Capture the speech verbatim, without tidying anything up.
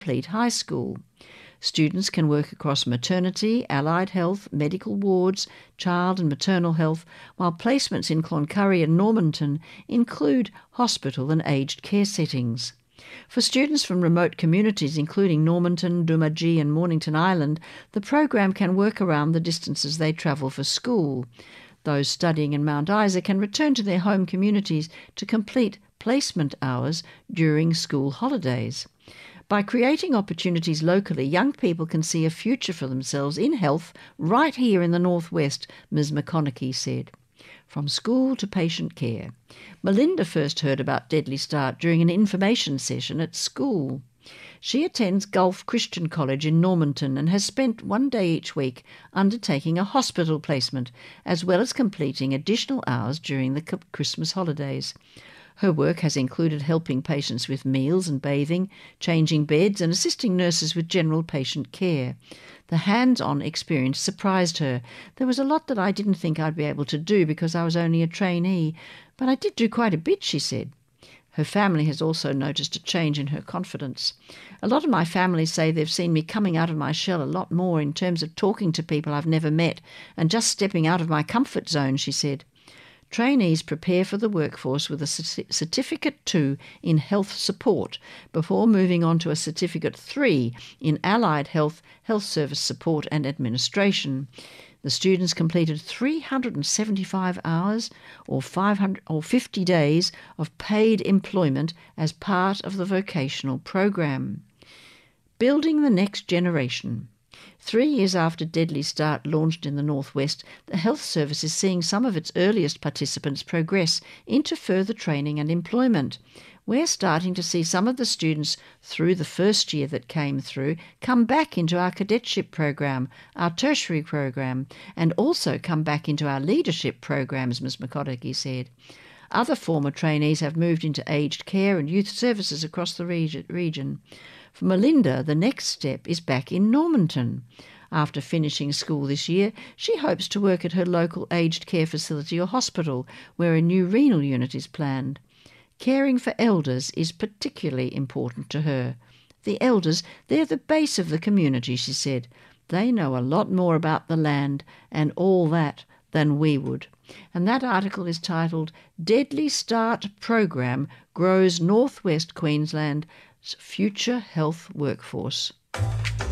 complete high school. Students can work across maternity, allied health, medical wards, child and maternal health, while placements in Cloncurry and Normanton include hospital and aged care settings. For students from remote communities including Normanton, Doomadgee and Mornington Island, the program can work around the distances they travel for school. Those studying in Mount Isa can return to their home communities to complete placement hours during school holidays. By creating opportunities locally, young people can see a future for themselves in health right here in the Northwest, Miz McConaughey said. From school to patient care. Melinda first heard about Deadly Start during an information session at school. She attends Gulf Christian College in Normanton and has spent one day each week undertaking a hospital placement, as well as completing additional hours during the Christmas holidays. Her work has included helping patients with meals and bathing, changing beds and assisting nurses with general patient care. The hands-on experience surprised her. There was a lot that I didn't think I'd be able to do because I was only a trainee, but I did do quite a bit, she said. Her family has also noticed a change in her confidence. A lot of my family say they've seen me coming out of my shell a lot more in terms of talking to people I've never met and just stepping out of my comfort zone, she said. Trainees prepare for the workforce with a Certificate two in Health Support before moving on to a Certificate three in Allied Health, Health Service Support and Administration. The students completed three hundred seventy-five hours or five hundred or fifty days of paid employment as part of the vocational program. Building the next generation. Three years after Deadly Start launched in the Northwest, the Health Service is seeing some of its earliest participants progress into further training and employment. We're starting to see some of the students through the first year that came through come back into our cadetship program, our tertiary program, and also come back into our leadership programs, Miz McConaughey said. Other former trainees have moved into aged care and youth services across the region. For Melinda, the next step is back in Normanton. After finishing school this year, she hopes to work at her local aged care facility or hospital, where a new renal unit is planned. Caring for elders is particularly important to her. The elders, they're the base of the community, she said. They know a lot more about the land and all that than we would. And that article is titled Deadly Start Program Grows Northwest Queensland's Future Health Workforce.